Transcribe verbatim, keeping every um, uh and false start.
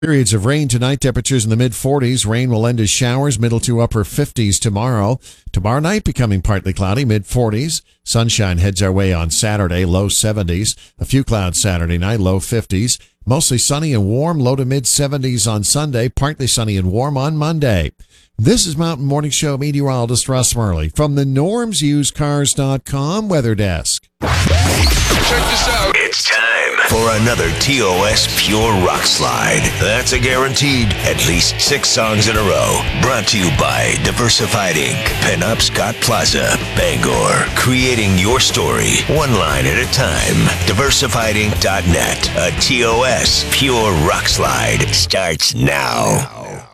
Periods of rain tonight, temperatures in the mid forties. Rain will end as showers, middle to upper fifties tomorrow. Tomorrow night becoming partly cloudy, mid forties. Sunshine heads our way on Saturday, low seventies. A few clouds Saturday night, low fifties. Mostly sunny and warm, low to mid seventies on Sunday, partly sunny and warm on Monday. This is Mountain Morning Show meteorologist Russ Murley from the norms used cars dot com weather desk. Check this out. It's time for another T O S Pure Rock Slide. That's a guaranteed at least six songs in a row. Brought to you by Diversified Incorporated. Pinup Scott Plaza, Bangor. Creating your story, one line at a time. diversified inc dot net. A T O S Pure Rock Slide starts now.